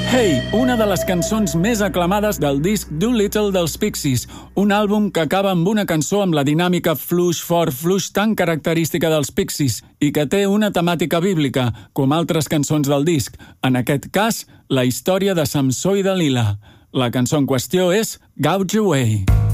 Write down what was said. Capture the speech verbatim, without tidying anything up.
Hey, una de les cançons més aclamades del disc Doolittle dels Pixies, un àlbum que acaba amb una cançó amb la dinàmica fluix fort fluix tan característica dels Pixies i que té una temàtica bíblica, com altres cançons del disc, en aquest cas, la història de Samsó i Dalila. La cançó en qüestió és Gouge Away.